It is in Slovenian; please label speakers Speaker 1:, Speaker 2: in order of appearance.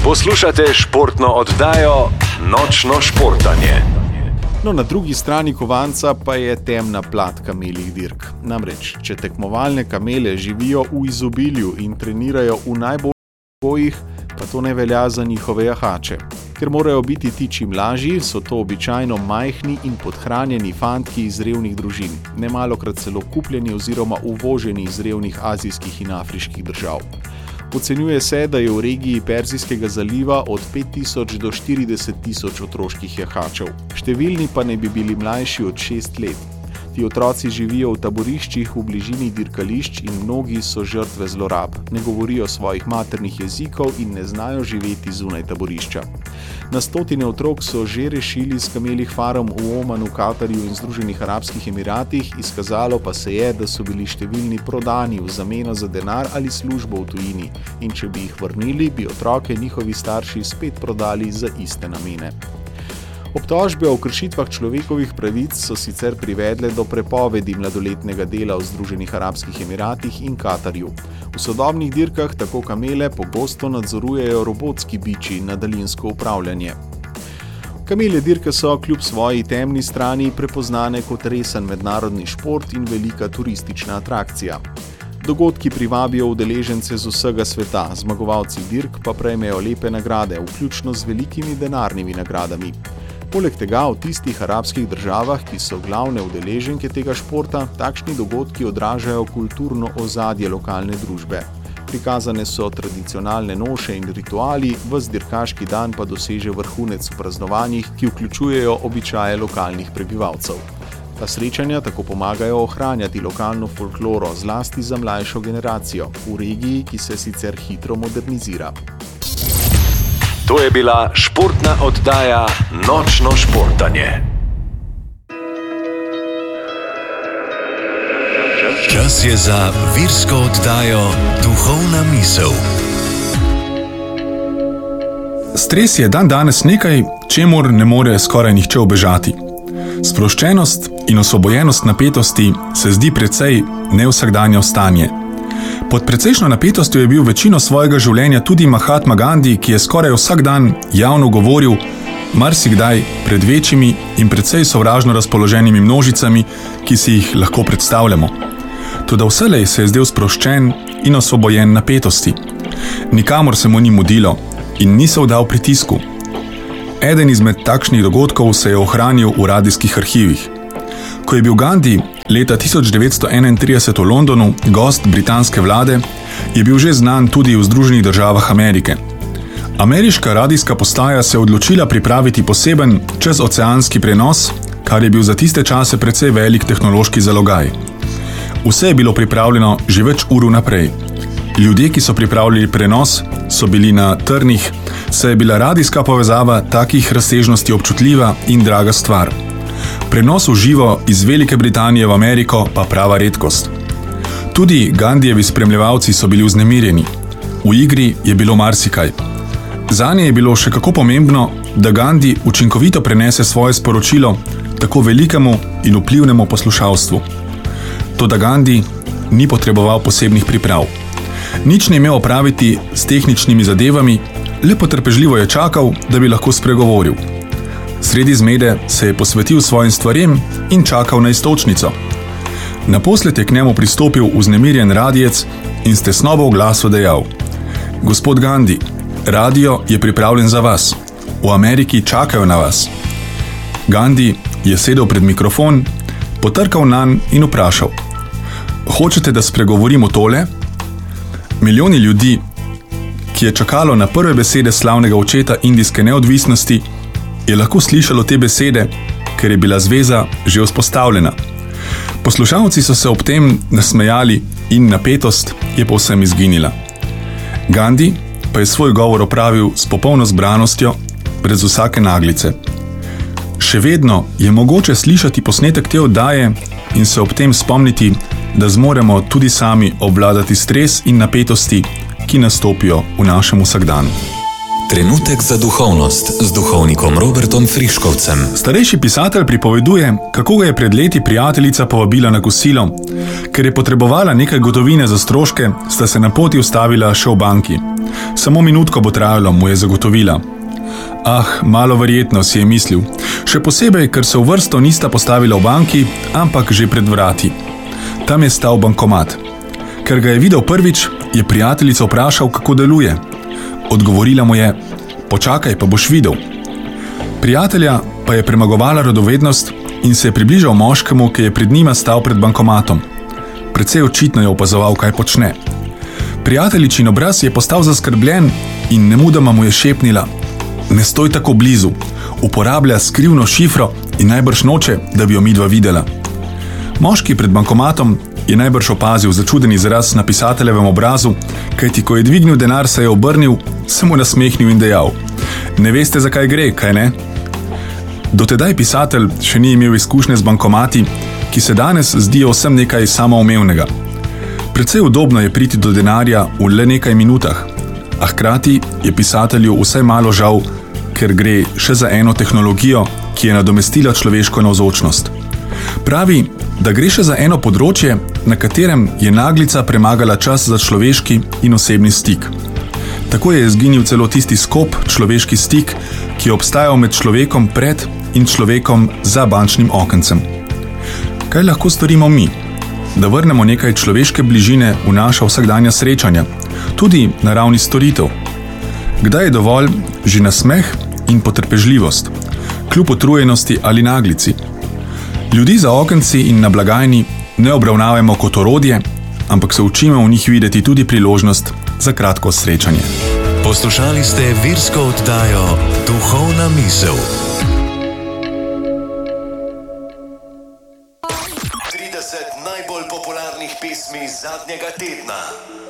Speaker 1: Poslušate športno oddajo Nočno športanje.
Speaker 2: No, na drugi strani kovanca pa je temna plat kameljih dirk. Namreč, če tekmovalne kamele živijo v izobilju in trenirajo v najboljših pogojih, pa to ne velja za njihove jahače. Ker morajo biti ti čim lažji, so to običajno majhni in podhranjeni fantki iz revnih družin, nemalokrat celo kupljeni oziroma uvoženi iz revnih azijskih in afriških držav. Ocenjuje se, da je v regiji Perzijskega zaliva od 5000 do 40 000 otroških jahačev. Številni pa naj bi bili mlajši od 6 let. Ti otroci živijo v taboriščih v bližini dirkališč in mnogi so žrtve zlorab. Ne govorijo svojih maternih jezikov in ne znajo živeti zunaj taborišča. Na stotine otrok so že rešili s kameljih farm v Omanu, Katarju in Združenih arabskih emiratih, izkazalo pa se je, da so bili številni prodani v zameno za denar ali službo v tujini in če bi jih vrnili, bi otroke njihovi starši spet prodali za iste namene. Obtožbe o kršitvah človekovih pravic so sicer privedle do prepovedi mladoletnega dela v Združenih arabskih emiratih in Katarju. V sodobnih dirkah tako kamele pogosto nadzorujejo robotski biči na daljinsko upravljanje. Kamelje dirke so kljub svoji temni strani prepoznane kot resen mednarodni šport in velika turistična atrakcija. Dogodki privabijo udeležence z vsega sveta, zmagovalci dirk pa prejmejo lepe nagrade, vključno z velikimi denarnimi nagradami. Poleg tega v tistih arabskih državah, ki so glavne udeleženke tega športa, takšni dogodki odražajo kulturno ozadje lokalne družbe. Prikazane so tradicionalne noše in rituali, ves dirkaški dan pa doseže vrhunec v praznovanjih, ki vključujejo običaje lokalnih prebivalcev. Ta srečanja tako pomagajo ohranjati lokalno folkloro, zlasti za mlajšo generacijo, v regiji, ki se sicer hitro modernizira.
Speaker 1: To je bila športna oddaja Nočno športanje. Čas je za virsko oddajo Duhovna misel.
Speaker 3: Stres je dandanes nekaj, čemur ne more skoraj nihče ubežati. Sproščenost in osvobojenost napetosti se zdi precej nevsakdanje stanje. Pod precejšno napetostjo je bil večino svojega življenja tudi Mahatma Gandhi, ki je skoraj vsak dan javno govoril, marsikdaj pred večjimi in precej sovražno razpoloženimi množicami, ki si jih lahko predstavljamo. Toda vselej se je zdel sproščen in osvobojen napetosti. Nikamor se mu ni mudilo in ni se vdal pritisku. Eden izmed takšnih dogodkov se je ohranil v radijskih arhivih. Ko je bil Gandhi leta 1931 v Londonu gost britanske vlade, je bil že znan tudi v Združenih državah Amerike. Ameriška radijska postaja se je odločila pripraviti poseben čezoceanski prenos, kar je bil za tiste čase precej velik tehnološki zalogaj. Vse je bilo pripravljeno že več ur naprej. Ljudje, ki so pripravljali prenos, so bili na trnih, saj je bila radijska povezava takih razsežnosti občutljiva in draga stvar. Prenos v živo iz Velike Britanije v Ameriko pa prava redkost. Tudi Gandhijevi spremljevalci so bili vznemirjeni. V igri je bilo marsikaj. Zanje je bilo še kako pomembno, da Gandhi učinkovito prenese svoje sporočilo tako velikemu in vplivnemu poslušalstvu. Toda Gandhi ni potreboval posebnih priprav. Nič ni imel opraviti s tehničnimi zadevami, le potrpežljivo je čakal, da bi lahko spregovoril. Sredi zmede se je posvetil svojim stvarem in čakal na iztočnico. Naposled je k njemu pristopil vznemirjen radijec in s tesnobo v glasu dejal: Gospod Gandhi, radio je pripravljen za vas. V Ameriki čakajo na vas. Gandhi je sedel pred mikrofon, potrkal nanj in vprašal: Hočete, da spregovorimo tole? Milijoni ljudi, ki je čakalo na prve besede slavnega očeta indijske neodvisnosti, je lahko slišalo te besede, ker je bila zveza že vzpostavljena. Poslušalci so se ob tem nasmejali in napetost je povsem izginila. Gandhi pa je svoj govor opravil s popolno zbranostjo, brez vsake naglice. Še vedno je mogoče slišati posnetek te oddaje in se ob tem spomniti, da zmoremo tudi sami obvladati stres in napetosti, ki nastopijo v našem vsakdanu.
Speaker 1: Trenutek za duhovnost z duhovnikom Robertom Friškovcem.
Speaker 3: Starejši pisatelj pripoveduje, kako ga je pred leti prijateljica povabila na kosilo. Ker je potrebovala nekaj gotovine za stroške, sta se na poti ustavila še v banki. Samo minutko bo trajalo, mu je zagotovila. Malo verjetno, si je mislil. Še posebej, ker se v vrsto nista postavila v banki, ampak že pred vrati. Tam je stal bankomat. Ker ga je videl prvič, je prijateljica vprašal, kako deluje. Odgovorila mu je: počakaj, pa boš videl. Prijatelja pa je premagovala radovednost in se je približal moškemu, ki je pred njima stal pred bankomatom. Precej očitno je opazoval, kaj počne. Prijateljičin obraz je postal zaskrbljen in nemudoma mu je šepnila: ne stoj tako blizu, uporablja skrivno šifro in najbrž noče, da bi jo midva videla. Moški pred bankomatom je najbrž opazil začuden izraz na pisateljevem obrazu, kajti ko je dvignil denar, se je obrnil, se mu nasmehnil in dejal: ne veste, zakaj gre, kaj ne? Dotedaj pisatelj še ni imel izkušnje z bankomati, ki se danes zdijo vsem nekaj samoumevnega. Precej udobno je priti do denarja v le nekaj minutah, a hkrati je pisatelju vsaj malo žal, ker gre še za eno tehnologijo, ki je nadomestila človeško navzočnost. Pravi, da gre še za eno področje, na katerem je naglica premagala čas za človeški in osebni stik. Tako je izginil celo tisti skop, človeški stik, ki je obstajal med človekom pred in človekom za bančnim okencem. Kaj lahko storimo mi? Da vrnemo nekaj človeške bližine v naša vsakdanja srečanja, tudi na ravni storitev. Kdaj je dovolj že nasmeh in potrpežljivost, kljub utrujenosti ali naglici? Ljudi za okenci in na blagajni ne obravnavamo kot orodje, ampak se učimo v njih videti tudi priložnost za kratko srečanje.
Speaker 1: Poslušali ste virsko oddajo Duhovna misel.
Speaker 4: 30 najbolj popularnih pesmi zadnjega tedna.